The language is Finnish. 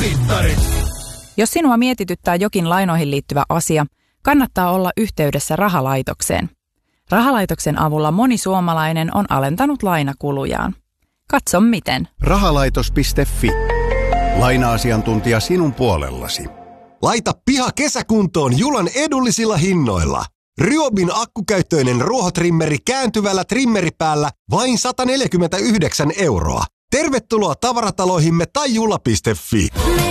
Jos sinua mietityttää jokin lainoihin liittyvä asia, kannattaa olla yhteydessä rahalaitokseen. Rahalaitoksen avulla moni suomalainen on alentanut lainakulujaan. Katso miten. Rahalaitos.fi. Laina-asiantuntija sinun puolellasi. Laita piha kesäkuntoon Julan edullisilla hinnoilla. Ryobin akkukäyttöinen ruohotrimmeri kääntyvällä trimmeripäällä vain 149 €. Tervetuloa tavarataloihimme tai jula.fi.